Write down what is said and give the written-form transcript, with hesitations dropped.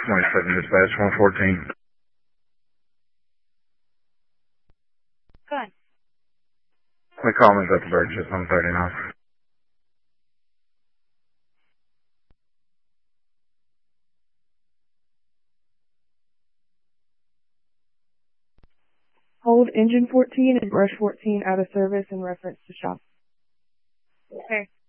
27 dispatch, 114. Good. The Commons at the Burgess, 139. Hold engine 14 and brush 14 out of service in reference to shop. Okay.